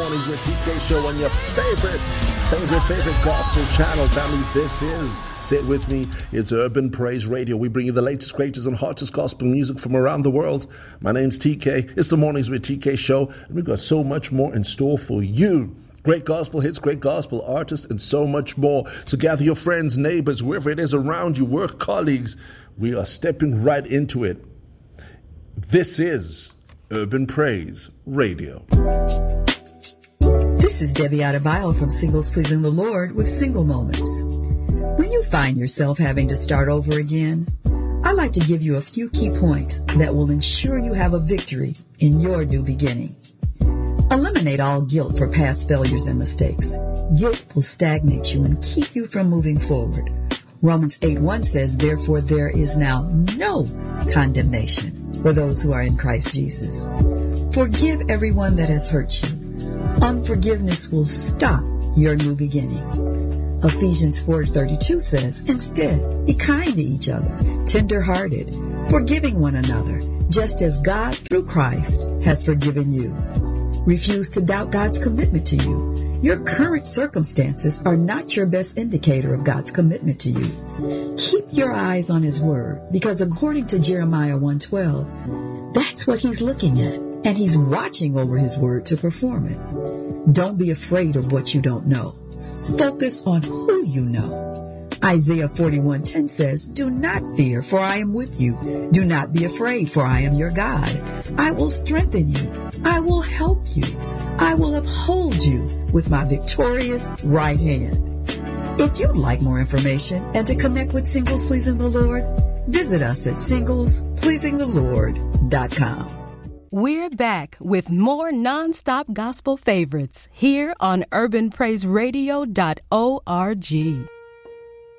Mornings with TK show on your favorite gospel channel. Family, this is, say it with me, it's Urban Praise Radio. We bring you the latest, greatest, and hottest gospel music from around the world. My name's TK. It's the Mornings with TK show, and we've got so much more in store for you. Great gospel hits, great gospel artists, and so much more. So gather your friends, neighbors, wherever it is around you, work colleagues. We are stepping right into it. This is Urban Praise Radio. This is Debbie Adebayo from Singles Pleasing the Lord with Single Moments. When you find yourself having to start over again, I'd like to give you a few key points that will ensure you have a victory in your new beginning. Eliminate all guilt for past failures and mistakes. Guilt will stagnate you and keep you from moving forward. Romans 8:1 says, therefore there is now no condemnation for those who are in Christ Jesus. Forgive everyone that has hurt you. Unforgiveness will stop your new beginning. Ephesians 4:32 says, instead, be kind to each other, tender-hearted, forgiving one another, just as God through Christ has forgiven you. Refuse to doubt God's commitment to you. Your current circumstances are not your best indicator of God's commitment to you. Keep your eyes on His Word, because according to Jeremiah 1:12, that's what He's looking at, and He's watching over His Word to perform it. Don't be afraid of what you don't know. Focus on who you know. Isaiah 41:10 says, do not fear, for I am with you. Do not be afraid, for I am your God. I will strengthen you. I will help you. I will uphold you with my victorious right hand. If you'd like more information and to connect with Singles Pleasing the Lord, visit us at SinglesPleasingTheLord.com. We're back with more non-stop gospel favorites here on UrbanPraiseRadio.org.